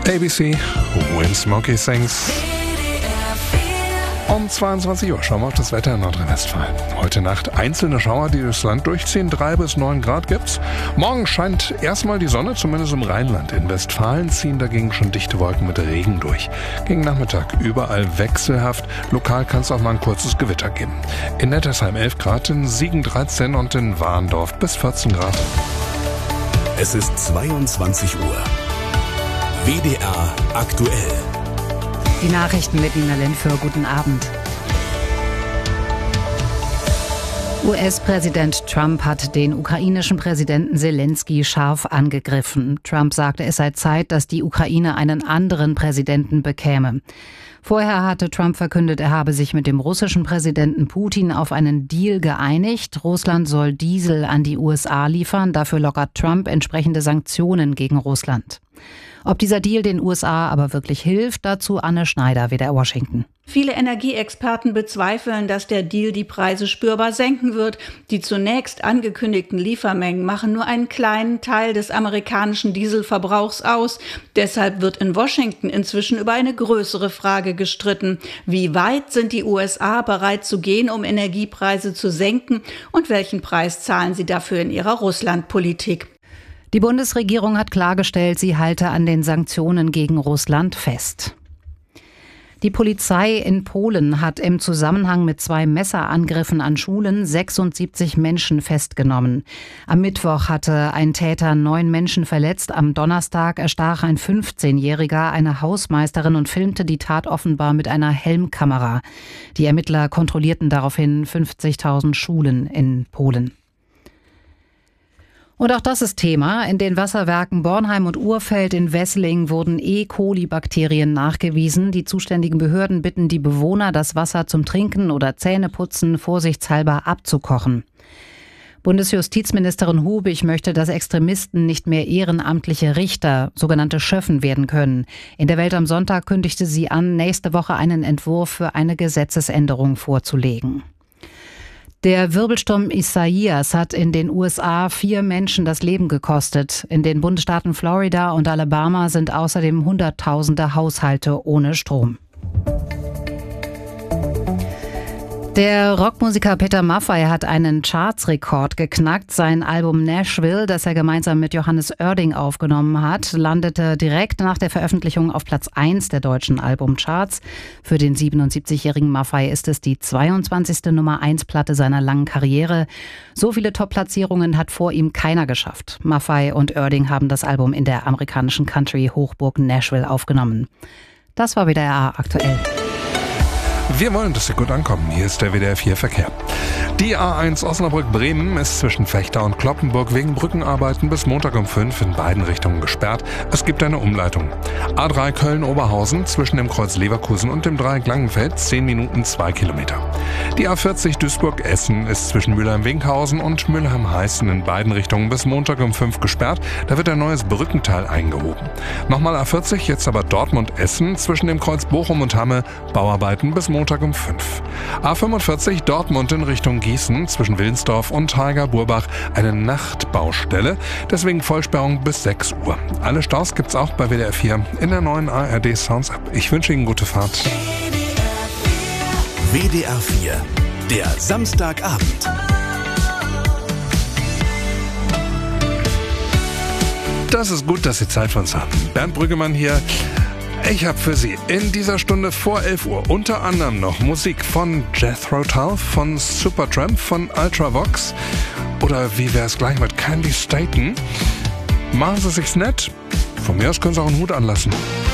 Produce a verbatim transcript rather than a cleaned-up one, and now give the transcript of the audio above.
A B C, When Smokey Sings. Um zweiundzwanzig Uhr schauen wir auf das Wetter in Nordrhein-Westfalen. Heute Nacht einzelne Schauer, die durchs Land durchziehen. drei bis neun Grad gibt's. Morgen scheint erstmal die Sonne, zumindest im Rheinland. In Westfalen ziehen dagegen schon dichte Wolken mit Regen durch. Gegen Nachmittag überall wechselhaft. Lokal kann es auch mal ein kurzes Gewitter geben. In Nettersheim elf Grad, in Siegen dreizehn und in Warndorf bis vierzehn Grad. Es ist zweiundzwanzig Uhr. W D R aktuell. Die Nachrichten mit Nina Lindführ. Guten Abend. U S-Präsident Trump hat den ukrainischen Präsidenten Selenskyj scharf angegriffen. Trump sagte, es sei Zeit, dass die Ukraine einen anderen Präsidenten bekäme. Vorher hatte Trump verkündet, er habe sich mit dem russischen Präsidenten Putin auf einen Deal geeinigt. Russland soll Diesel an die U S A liefern. Dafür lockert Trump entsprechende Sanktionen gegen Russland. Ob dieser Deal den U S A aber wirklich hilft, dazu Anne Schneider, W D R Washington. Viele Energieexperten bezweifeln, dass der Deal die Preise spürbar senken wird. Die zunächst angekündigten Liefermengen machen nur einen kleinen Teil des amerikanischen Dieselverbrauchs aus. Deshalb wird in Washington inzwischen über eine größere Frage gestritten. Wie weit sind die U S A bereit zu gehen, um Energiepreise zu senken? Und welchen Preis zahlen sie dafür in ihrer Russlandpolitik? Die Bundesregierung hat klargestellt, sie halte an den Sanktionen gegen Russland fest. Die Polizei in Polen hat im Zusammenhang mit zwei Messerangriffen an Schulen sechsundsiebzig Menschen festgenommen. Am Mittwoch hatte ein Täter neun Menschen verletzt. Am Donnerstag erstach ein fünfzehnjähriger eine Hausmeisterin und filmte die Tat offenbar mit einer Helmkamera. Die Ermittler kontrollierten daraufhin fünfzigtausend Schulen in Polen. Und auch das ist Thema. In den Wasserwerken Bornheim und Urfeld in Wesseling wurden E. coli-Bakterien nachgewiesen. Die zuständigen Behörden bitten die Bewohner, das Wasser zum Trinken oder Zähneputzen vorsichtshalber abzukochen. Bundesjustizministerin Hubig möchte, dass Extremisten nicht mehr ehrenamtliche Richter, sogenannte Schöffen, werden können. In der Welt am Sonntag kündigte sie an, nächste Woche einen Entwurf für eine Gesetzesänderung vorzulegen. Der Wirbelsturm Isaias hat in den U S A vier Menschen das Leben gekostet. In den Bundesstaaten Florida und Alabama sind außerdem Hunderttausende Haushalte ohne Strom. Der Rockmusiker Peter Maffay hat einen Chartsrekord geknackt. Sein Album Nashville, das er gemeinsam mit Johannes Oerding aufgenommen hat, landete direkt nach der Veröffentlichung auf Platz eins der deutschen Albumcharts. Für den siebenundsiebzigjährigen Maffay ist es die zweiundzwanzigste Nummer eins Platte seiner langen Karriere. So viele Top-Platzierungen hat vor ihm keiner geschafft. Maffay und Oerding haben das Album in der amerikanischen Country-Hochburg Nashville aufgenommen. Das war W D R aktuell. Wir wollen, dass Sie gut ankommen. Hier ist der W D R vier Verkehr. Die A eins Osnabrück-Bremen ist zwischen Vechta und Kloppenburg wegen Brückenarbeiten bis Montag um fünf in beiden Richtungen gesperrt. Es gibt eine Umleitung. A drei Köln-Oberhausen zwischen dem Kreuz Leverkusen und dem Dreieck Langenfeld zehn Minuten zwei Kilometer. Die A vierzig Duisburg-Essen ist zwischen Mülheim-Winkhausen und Mülheim-Heißen in beiden Richtungen bis Montag um fünf gesperrt. Da wird ein neues Brückenteil eingehoben. Nochmal A vierzig, jetzt aber Dortmund-Essen zwischen dem Kreuz Bochum und Hamme, Bauarbeiten bis Montag um fünf. A fünfundvierzig Dortmund in Richtung Gießen zwischen Wilnsdorf und Haiger-Burbach eine Nachtbaustelle, deswegen Vollsperrung bis sechs Uhr. Alle Staus gibt's auch bei W D R vier in der neuen A R D Sounds App. Ich wünsche Ihnen gute Fahrt. W D R vier, der Samstagabend. Das ist gut, dass Sie Zeit für uns haben. Bernd Brüggemann hier. Ich habe für Sie in dieser Stunde vor elf Uhr unter anderem noch Musik von Jethro Tull, von Supertramp, von Ultravox oder wie wäre es gleich mit Candy Staten. Machen Sie sich's nett. Von mir aus können Sie auch einen Hut anlassen.